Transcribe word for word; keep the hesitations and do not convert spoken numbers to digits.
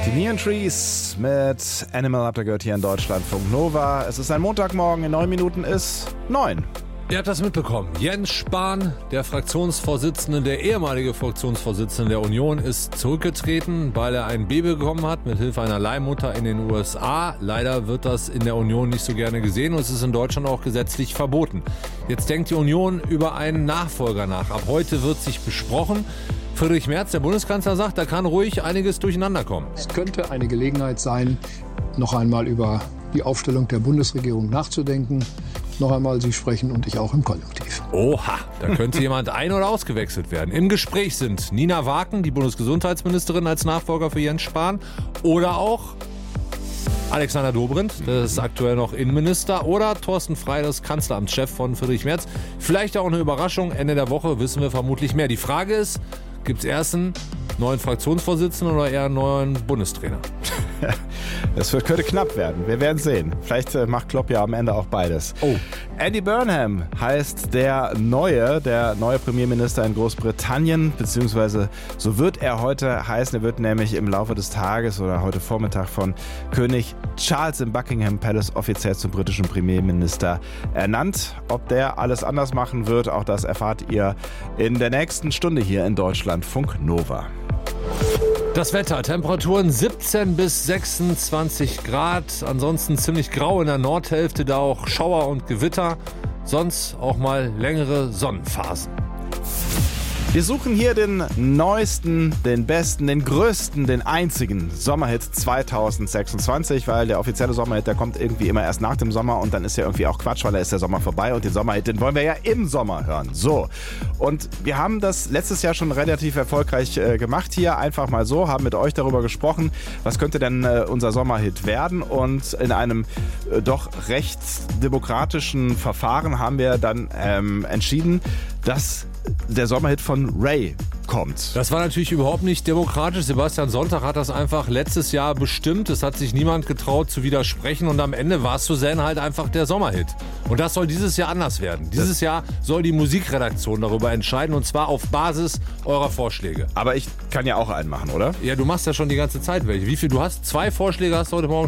Die Neon Trees mit Animal habt ihr gehört hier in Deutschlandfunk Nova. Es ist ein Montagmorgen, in neun Minuten ist neun. Ihr habt das mitbekommen. Jens Spahn, der Fraktionsvorsitzende, der ehemalige Fraktionsvorsitzende der Union, ist zurückgetreten, weil er ein Baby bekommen hat mit Hilfe einer Leihmutter in den U S A. Leider wird das in der Union nicht so gerne gesehen und es ist in Deutschland auch gesetzlich verboten. Jetzt denkt die Union über einen Nachfolger nach. Ab heute wird sich besprochen. Friedrich Merz, der Bundeskanzler, sagt, da kann ruhig einiges durcheinander kommen. Es könnte eine Gelegenheit sein, noch einmal über die Aufstellung der Bundesregierung nachzudenken. Noch einmal, Sie sprechen und ich auch im Konjunktiv. Oha, da könnte jemand ein- oder ausgewechselt werden. Im Gespräch sind Nina Waken, die Bundesgesundheitsministerin, als Nachfolger für Jens Spahn, oder auch Alexander Dobrindt, das ist aktuell noch Innenminister, oder Thorsten Frey, das Kanzleramtschef von Friedrich Merz. Vielleicht auch eine Überraschung, Ende der Woche wissen wir vermutlich mehr. Die Frage ist, gibt es erst einen neuen Fraktionsvorsitzenden oder eher einen neuen Bundestrainer? Das wird, könnte knapp werden. Wir werden sehen. Vielleicht äh, macht Klopp ja am Ende auch beides. Oh. Andy Burnham heißt der neue, der neue Premierminister in Großbritannien, beziehungsweise so wird er heute heißen. Er wird nämlich im Laufe des Tages oder heute Vormittag von König Charles im Buckingham Palace offiziell zum britischen Premierminister ernannt. Ob der alles anders machen wird, auch das erfahrt ihr in der nächsten Stunde hier in Deutschlandfunk Nova. Das Wetter, Temperaturen siebzehn bis sechsundzwanzig Grad, ansonsten ziemlich grau in der Nordhälfte, da auch Schauer und Gewitter, sonst auch mal längere Sonnenphasen. Wir suchen hier den neuesten, den besten, den größten, den einzigen Sommerhit zwanzig sechsundzwanzig, weil der offizielle Sommerhit, der kommt irgendwie immer erst nach dem Sommer und dann ist ja irgendwie auch Quatsch, weil da ist der Sommer vorbei und den Sommerhit, den wollen wir ja im Sommer hören. So, und wir haben das letztes Jahr schon relativ erfolgreich äh, gemacht hier, einfach mal so, haben mit euch darüber gesprochen, was könnte denn äh, unser Sommerhit werden, und in einem äh, doch recht demokratischen Verfahren haben wir dann ähm, entschieden, dass der Sommerhit von Ray kommt. Das war natürlich überhaupt nicht demokratisch. Sebastian Sonntag hat das einfach letztes Jahr bestimmt. Es hat sich niemand getraut zu widersprechen und am Ende war Suzanne halt einfach der Sommerhit. Und das soll dieses Jahr anders werden. Dieses Jahr soll die Musikredaktion darüber entscheiden und zwar auf Basis eurer Vorschläge. Aber ich kann ja auch einen machen, oder? Ja, du machst ja schon die ganze Zeit welche. Wie viel? Du hast zwei Vorschläge, hast du heute Morgen